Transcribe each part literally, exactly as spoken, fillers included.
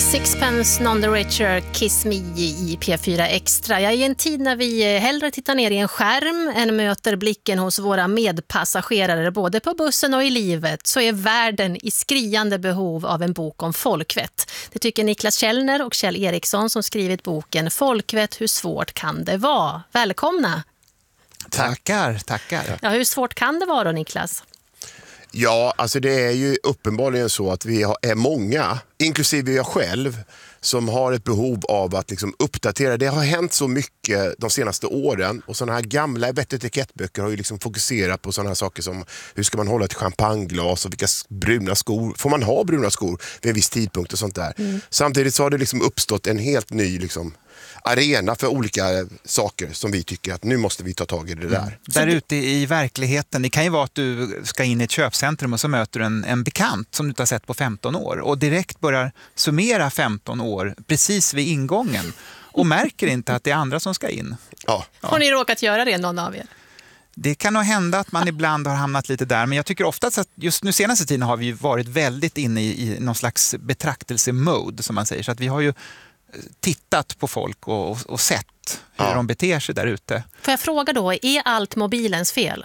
Sixpence None the Richer, Kiss Me i P fyra Extra. Ja, i en tid när vi hellre tittar ner i en skärm än möter blicken hos våra medpassagerare både på bussen och i livet, så är världen i skriande behov av en bok om folkvett. Det tycker Niklas Källner och Kjell Eriksson som skrivit boken Folkvett, hur svårt kan det vara? Välkomna! Tackar, tackar. Ja, hur svårt kan det vara då, Niklas? Ja, alltså det är ju uppenbarligen så att vi är många, inklusive jag själv, som har ett behov av att liksom uppdatera. Det har hänt så mycket de senaste åren och sådana här gamla vett- och etikettböcker har ju liksom fokuserat på sådana här saker som hur ska man hålla ett champagneglas och vilka bruna skor, får man ha bruna skor vid en viss tidpunkt och sånt där. Mm. Samtidigt så har det liksom uppstått en helt ny liksom arena för olika saker som vi tycker att nu måste vi ta tag i det där. Mm. Där ute i verkligheten, det kan ju vara att du ska in i ett köpcentrum och så möter du en, en bekant som du inte har sett på femton år och direkt börjar summera femton år precis vid ingången och märker inte att det är andra som ska in. Ja. Har ni råkat göra det, någon av er? Det kan nog hända att man ibland har hamnat lite där, men jag tycker ofta att just nu senaste tiden har vi varit väldigt inne i, i någon slags betraktelsemode som man säger, så att vi har ju tittat på folk och, och, och sett hur ja. de beter sig där ute. Får jag fråga då, är allt mobilens fel?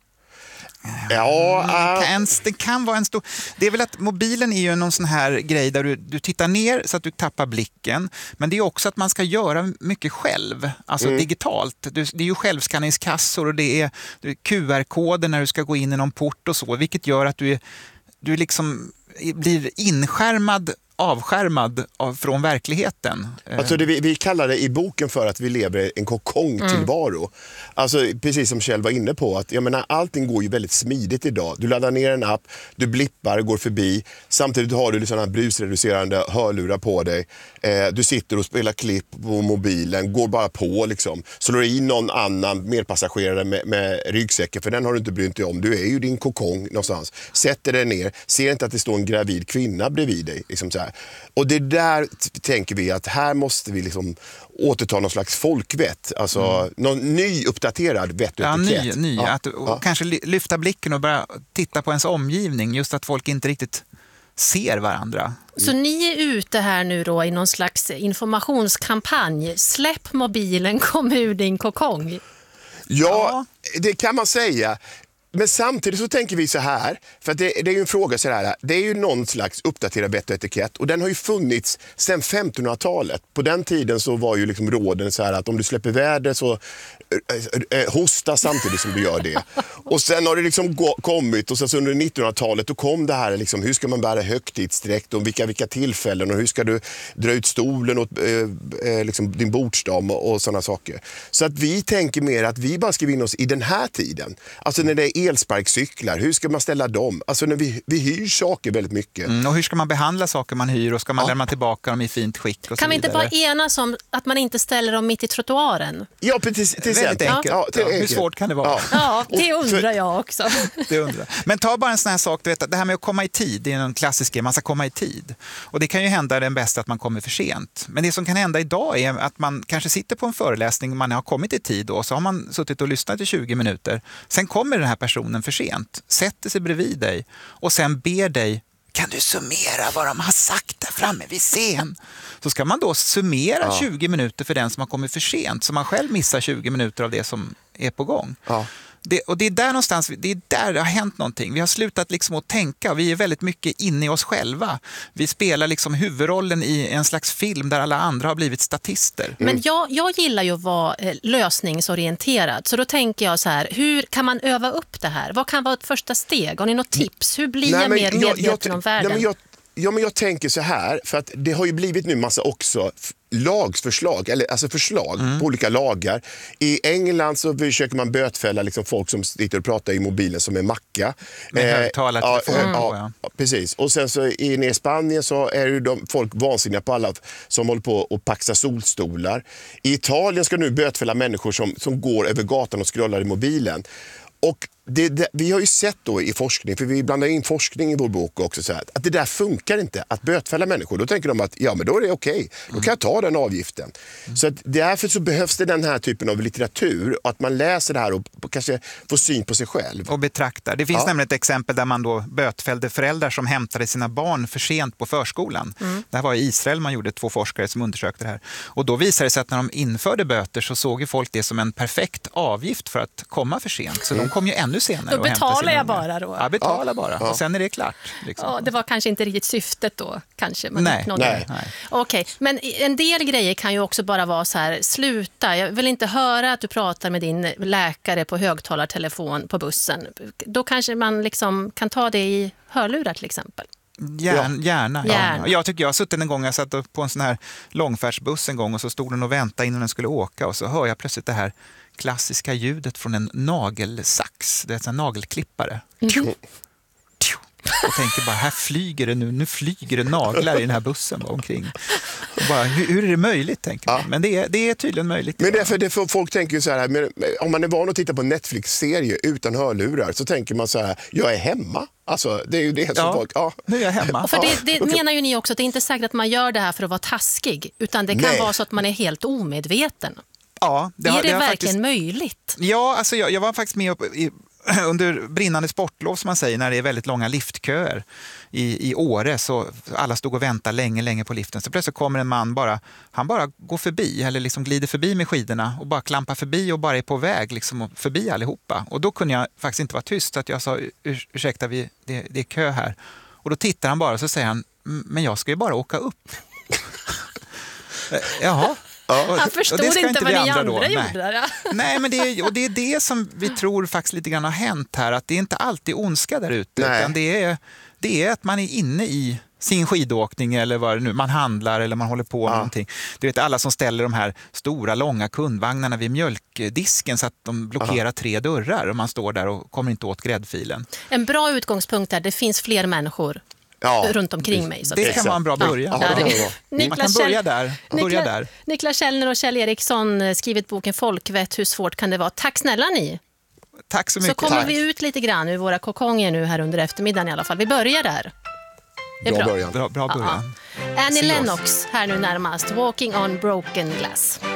Ja, uh... en, det kan vara en stor... Det är väl att mobilen är ju någon sån här grej där du, du tittar ner så att du tappar blicken. Men det är också att man ska göra mycket själv, alltså mm. digitalt. Det är ju självskanningskassor och det är, det är Q R-koder när du ska gå in i någon port och så, vilket gör att du, är, du liksom blir inskärmad avskärmad av, från verkligheten. Alltså det, vi, vi kallar det i boken för att vi lever en kokongtillvaro. Mm. Alltså precis som Kjell var inne på, att jag menar, allting går ju väldigt smidigt idag. Du laddar ner en app, du blippar, går förbi. Samtidigt har du sådana här brusreducerande hörlurar på dig. Eh, du sitter och spelar klipp på mobilen, går bara på liksom. Slår i någon annan medpassagerare med, med ryggsäcken, för den har du inte brynt dig om. Du är ju din kokong någonstans. Sätter dig ner, ser inte att det står en gravid kvinna bredvid dig. Liksom så här. Och det där t- tänker vi att här måste vi liksom återta någon slags folkvett, alltså mm. någon ny uppdaterad vett och ja, etikett. Ny, ny. Ja. Att, och ja. Kanske lyfta blicken och bara titta på ens omgivning, just att folk inte riktigt ser varandra. Så ni är ute här nu då i någon slags informationskampanj. Släpp mobilen, kom ur din kokong. Ja, ja, det kan man säga. Men samtidigt så tänker vi så här, för att det, det är ju en fråga så här, det är ju någon slags uppdaterad vett och etikett och den har ju funnits sedan femtonhundratalet. På den tiden så var ju liksom råden så här att om du släpper väder så äh, äh, hosta samtidigt som du gör det. Och sen har det liksom gå, kommit och sen så under nittonhundratalet då kom det här liksom, hur ska man bära högtidsdräkt och vilka, vilka tillfällen och hur ska du dra ut stolen och äh, liksom din bordsdam och, och sådana saker. Så att vi tänker mer att vi bara ska vinna oss i den här tiden. Alltså när det är elsparkcyklar, hur ska man ställa dem? Alltså när vi, vi hyr saker väldigt mycket. Mm, och hur ska man behandla saker man hyr och ska man ja. lämna tillbaka dem i fint skick och kan så vi inte vidare? bara enas om att man inte ställer dem mitt i trottoaren? Ja, precis. Till väldigt enkelt. Ja, till ja, enkelt. Hur svårt kan det vara? Ja, ja det undrar jag också. Det undrar. Men ta bara en sån här sak, du vet, det här med att komma i tid, det är en klassisk grej, man ska komma i tid. Och det kan ju hända den bästa att man kommer för sent. Men det som kan hända idag är att man kanske sitter på en föreläsning och man har kommit i tid och så har man suttit och lyssnat i tjugo minuter. Sen kommer den här personen för sent, sätter sig bredvid dig och sen ber dig, kan du summera vad de har sagt där framme vid scen? Så ska man då summera ja. tjugo minuter för den som har kommit för sent, så man själv missar tjugo minuter av det som är på gång. Ja. Det, och det är där någonstans, det är där det har hänt någonting. Vi har slutat liksom att tänka, vi är väldigt mycket inne i oss själva. Vi spelar liksom huvudrollen i en slags film där alla andra har blivit statister. Mm. Men jag, jag gillar ju att vara eh, lösningsorienterad, så då tänker jag så här, hur kan man öva upp det här? Vad kan vara ett första steg? Har ni något tips? Hur blir nej, jag mer jag, medveten jag, om världen? Nej, men jag, ja, men jag tänker så här, för att det har ju blivit nu massa också lagsförslag, eller alltså förslag mm. på olika lagar. I England så försöker man bötfälla liksom folk som sitter och pratar i mobilen som är macka. Med eh, högtalartelefon. Ja, ja, ja, precis. Och sen så i, i Spanien så är ju de, folk vansinniga på alla som håller på och paxa solstolar. I Italien ska nu bötfälla människor som, som går över gatan och scrollar i mobilen. Och det, det, vi har ju sett då i forskning, för vi blandar in forskning i vår bok också, så här, att det där funkar inte, att bötfälla människor. Då tänker de att ja, men då är det okej, okay. Då kan jag ta den avgiften. Mm. Så att därför så behövs det den här typen av litteratur, och att man läser det här och kanske får syn på sig själv. Och betraktar. Det finns ja. nämligen ett exempel där man då bötfällde föräldrar som hämtade sina barn för sent på förskolan. Mm. Det här var i Israel, man gjorde två forskare som undersökte det här. Och då visade det sig att när de införde böter så såg ju folk det som en perfekt avgift för att komma för sent. Så mm. de kom ju ännu senare. Då betalar jag bara då? Ja, betala ja. bara. Ja. Och sen är det klart. Liksom. Ja, det var kanske inte riktigt syftet då, kanske. Man nej. nej. nej. Okej, okay. Men en del grejer kan ju också bara vara så här, sluta. Jag vill inte höra att du pratar med din läkare på högtalartelefon på bussen. Då kanske man liksom kan ta det i hörlurar till exempel. Gärna, gärna. Gärna. Ja. Jag tycker jag har suttit en gång, jag satt på en sån här långfärdsbuss en gång och så stod den och väntade innan den skulle åka och så hör jag plötsligt det här klassiska ljudet från en nagelsax, det är en nagelklippare. Mm. Och tänker bara, här flyger det nu, nu flyger det naglar i den här bussen bara omkring. Och bara, hur, hur är det möjligt, tänker man. Ja. Men det är, det är tydligen möjligt. Men därför, det för folk tänker ju så här, men, om man är van att titta på Netflix-serie utan hörlurar så tänker man så här, jag är hemma. Alltså, det är ju det som ja, folk... Ja, nu är jag hemma. Och för det det okay. menar ju ni också att det är inte säkert att man gör det här för att vara taskig, utan det kan Nej. vara så att man är helt omedveten. Ja, det har, är det, det har verkligen faktiskt... möjligt? Ja, alltså jag, jag var faktiskt med upp i... under brinnande sportlov som man säger, när det är väldigt långa liftköer i, i Åre, så alla stod och väntade länge, länge på liften. Så plötsligt kommer en man bara, han bara går förbi eller liksom glider förbi med skidorna och bara klampar förbi och bara är på väg liksom förbi allihopa. Och då kunde jag faktiskt inte vara tyst, att jag sa, Ur, ursäkta, vi, det, det är kö här. Och då tittar han bara och så säger han, men jag ska ju bara åka upp. Jaha. Ja. Han förstod inte, inte vad ni andra, andra gjorde där. Ja. Nej, men det är, och det är det som vi tror faktiskt lite grann har hänt här. Att det är inte alltid ondska där ute. Utan det är, det är att man är inne i sin skidåkning eller vad det nu, man handlar eller man håller på med ja. någonting. Du vet, alla som ställer de här stora, långa kundvagnarna vid mjölkdisken så att de blockerar ja. tre dörrar och man står där och kommer inte åt gräddfilen. En bra utgångspunkt där, det finns fler människor. Ja, runt omkring mig. Så det kan vara en bra början. Ja. Ja, det, det man kan börja där. Börja Niklas, där. Niklas Källner och Kjell Eriksson skrivit boken Folkvett, hur svårt kan det vara? Tack snälla ni. Tack så mycket. Så kommer Tack. vi ut lite grann ur våra kokonger nu här under eftermiddagen i alla fall. Vi börjar där. Det är bra, bra början. Bra, bra början. Ja, ja. Annie Lennox här nu närmast. Walking on broken glass.